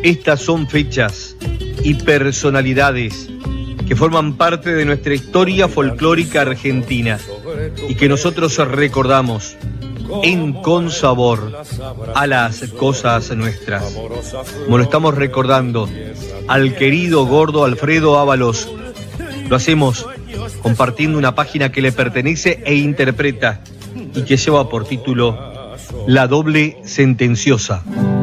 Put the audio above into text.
Estas son fechas y personalidades que forman parte de nuestra historia folclórica argentina y que nosotros recordamos en Consabor a las cosas nuestras. Como lo estamos recordando al querido gordo Alfredo Ábalos, lo hacemos compartiendo una página que le pertenece e interpreta y que lleva por título La Doble Sentenciosa.